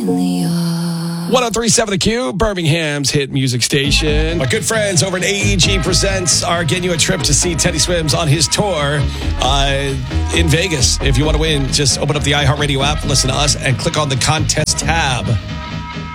1037 The Q, Birmingham's hit music station. My good friends over at AEG Presents are getting you a trip to see Teddy Swims on his tour in Vegas. If you want to win, just open up the iHeartRadio app, listen to us, and click on the contest tab.